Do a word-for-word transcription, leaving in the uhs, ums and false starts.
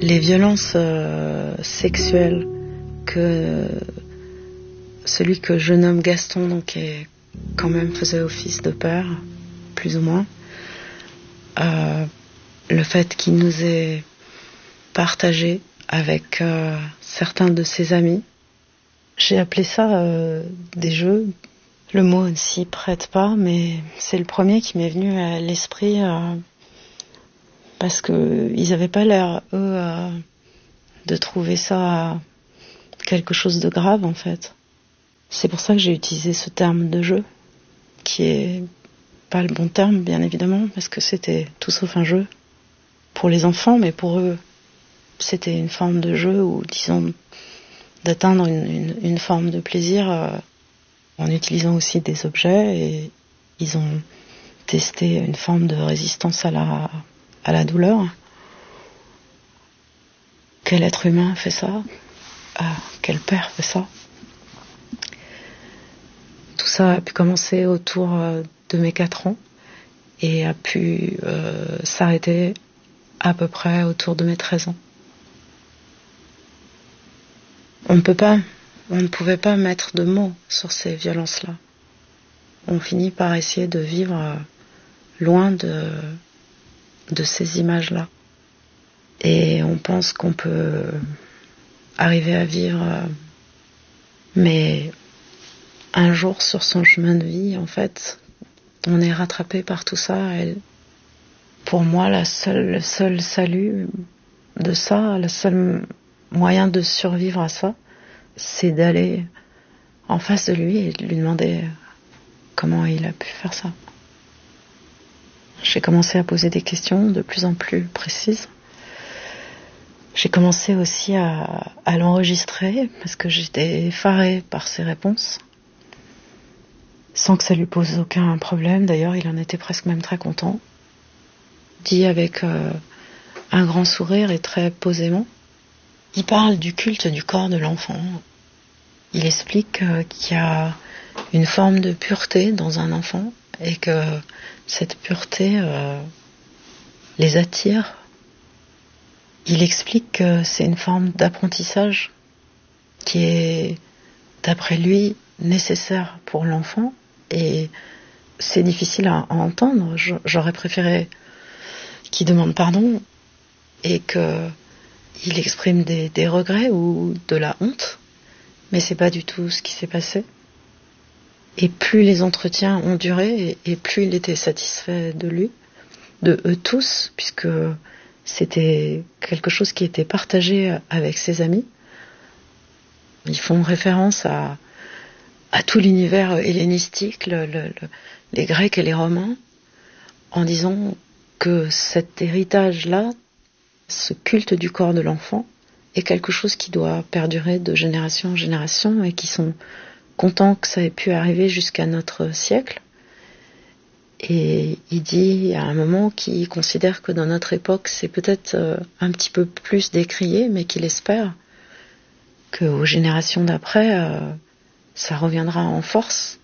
Les violences euh, sexuelles que celui que je nomme Gaston, donc, est, quand même faisait office de père, plus ou moins, euh, le fait qu'il nous ait partagé avec euh, certains de ses amis, j'ai appelé ça euh, des jeux. Le mot ne s'y prête pas, mais c'est le premier qui m'est venu à l'esprit euh, parce qu'ils n'avaient pas l'air, eux, euh, de trouver ça quelque chose de grave, en fait. C'est pour ça que j'ai utilisé ce terme de jeu, qui est pas le bon terme, bien évidemment, parce que c'était tout sauf un jeu pour les enfants, mais pour eux, c'était une forme de jeu ou, disons, d'atteindre une, une, une forme de plaisir euh, en utilisant aussi des objets, et ils ont testé une forme de résistance à la, à la douleur. Quel être humain fait ça? Ah, quel père fait ça? Tout ça a pu commencer autour de mes quatre ans et a pu euh, s'arrêter à peu près autour de mes treize ans. On ne peut pas, on ne pouvait pas mettre de mots sur ces violences-là. On finit par essayer de vivre loin de, de ces images-là. Et on pense qu'on peut arriver à vivre, mais un jour sur son chemin de vie, en fait, on est rattrapé par tout ça. Et pour moi, la seule, le seul salut de ça, le seul moyen de survivre à ça, c'est d'aller en face de lui et de lui demander comment il a pu faire ça. J'ai commencé à poser des questions de plus en plus précises. J'ai commencé aussi à, à l'enregistrer parce que j'étais effarée par ses réponses, sans que ça lui pose aucun problème. D'ailleurs, il en était presque même très content. Dit avec euh, un grand sourire et très posément. Il parle du culte du corps de l'enfant. Il explique euh, qu'il y a une forme de pureté dans un enfant et que cette pureté euh, les attire. Il explique que c'est une forme d'apprentissage qui est, d'après lui, nécessaire pour l'enfant, et c'est difficile à, à entendre. J'aurais préféré qu'il demande pardon et qu'il exprime des, des regrets ou de la honte, mais c'est pas du tout ce qui s'est passé. Et plus les entretiens ont duré, et, et plus il était satisfait de lui, de eux tous, puisque c'était quelque chose qui était partagé avec ses amis. Ils font référence à, à tout l'univers hellénistique, le, le, le, les Grecs et les Romains, en disant que cet héritage-là, ce culte du corps de l'enfant, est quelque chose qui doit perdurer de génération en génération, et qui sont contents que ça ait pu arriver jusqu'à notre siècle. Et il dit à un moment qu'il considère que dans notre époque, c'est peut-être un petit peu plus décrié, mais qu'il espère qu'aux générations d'après, euh, ça reviendra en force.